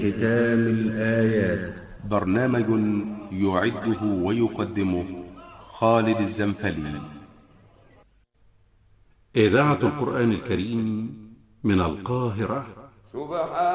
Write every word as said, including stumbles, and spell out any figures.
ختام الآيات. برنامج يعده ويقدمه خالد الزنفلي. إذاعة القرآن الكريم من القاهرة.